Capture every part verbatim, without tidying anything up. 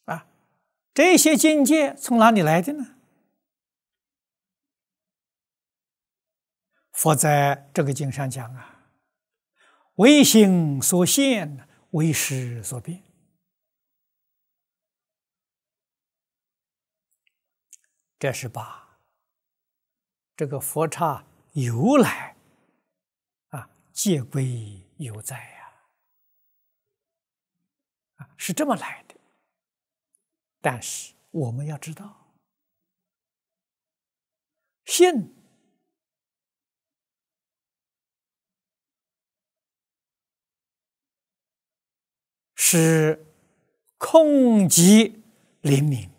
啊，这些境界从哪里来的呢？佛在这个经上讲啊，唯心所现，唯识所变。这是把这个佛刹由来啊，皆归有在呀，啊，是这么来的。但是我们要知道，信是空寂灵明，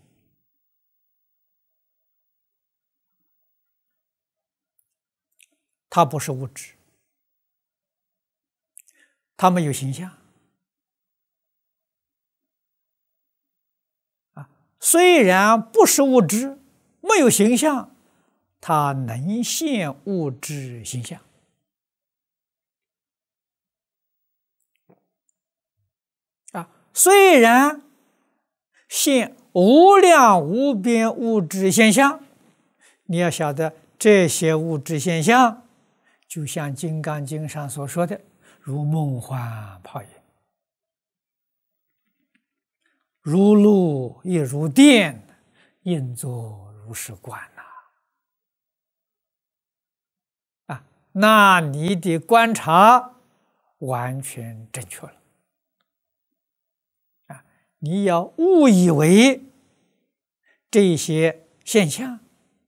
它不是物质，它没有形象啊。虽然不是物质，没有形象，它能现物质形象。啊，虽然现无量无边物质现象，你要晓得这些物质现象，就像《金刚经》上所说的，如梦幻泡影，如露亦如电，应作如是观呐。啊，那你的观察完全正确了。啊，你要误以为这些现象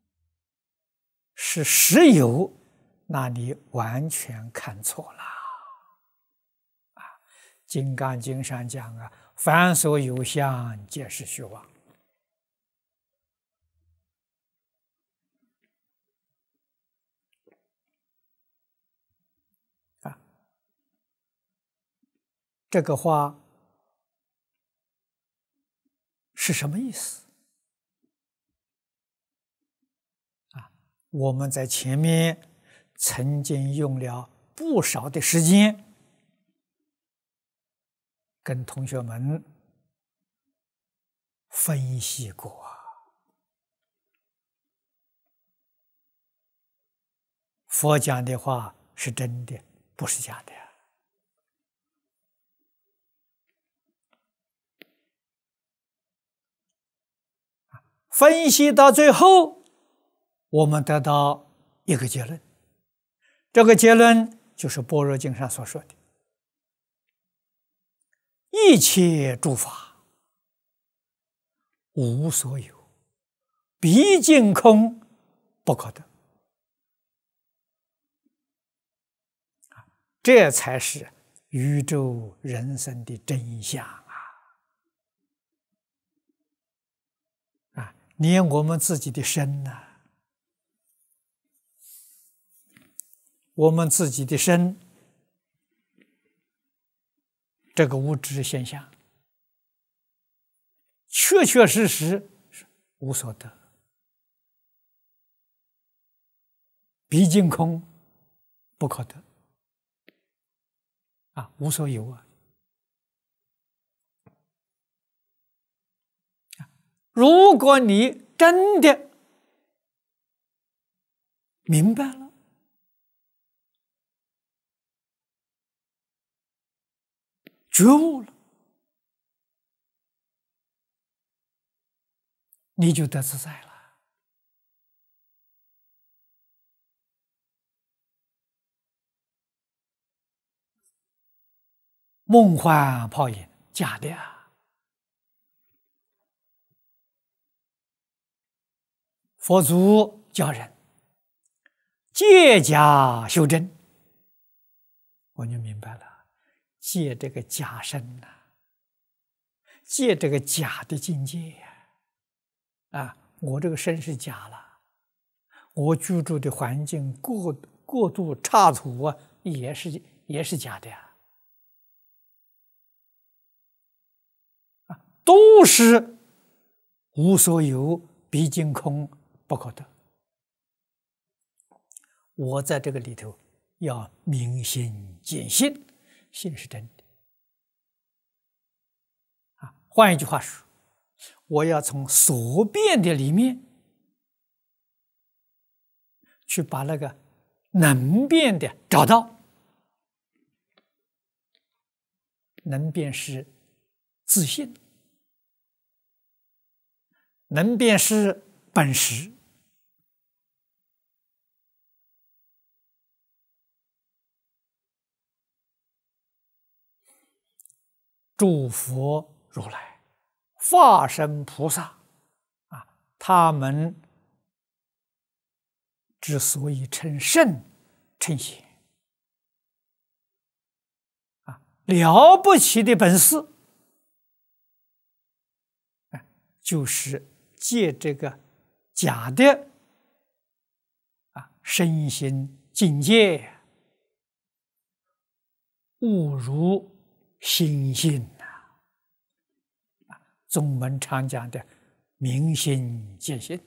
是实有，那你完全看错了。啊，《金刚经》上讲啊，凡所有相，皆是虚妄。啊，这个话是什么意思？啊，我们在前面曾经用了不少的时间跟同学们分析过啊。佛讲的话是真的，不是假的。分析到最后，我们得到一个结论，这个结论就是《般若经》上所说的：一切诸法无所有，毕竟空，不可得。这才是宇宙人生的真相啊！啊，连我们自己的身呢、啊，我们自己的身，这个物质现象，确确实实是无所得，毕竟空，不可得。啊，无所有啊！如果你真的明白了，觉悟了，你就得自在了。梦幻泡影，假的啊！佛祖教人借假修真，我就明白了，借这个假身呐、啊，借这个假的境界呀、啊，啊，我这个身是假了，我居住的环境过过度差错啊，也是也是假的呀、啊，都是无所有，毕竟空，不可得。我在这个里头要明心见性，心是真的。啊，换一句话说， 我要从所变的里面去把那个能变的找到。能变是自信，能变是本实。诸佛如来、化身菩萨啊，他们之所以称圣、称贤啊，了不起的本事啊，就是借这个假的啊身心境界，误入心性呐！啊，宗门常讲的明心见性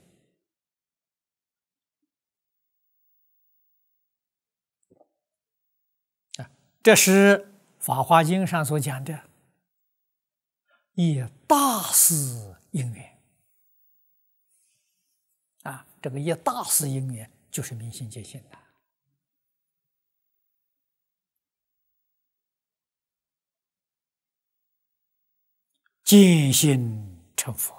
啊，这是《法华经》上所讲的，以大事因缘啊，这个以大事因缘就是明心见性的。见性成佛。